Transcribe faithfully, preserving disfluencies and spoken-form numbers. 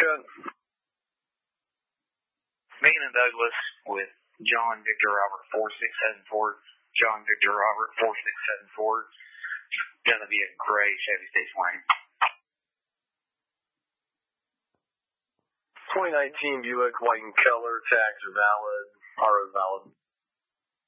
truck? Megan and Douglas with John Victor Robert four six seven four. John Victor Robert four six seven four. Gonna be a gray Chevy Station wagon. twenty nineteen Buick, white in color, tags are valid, R O valid.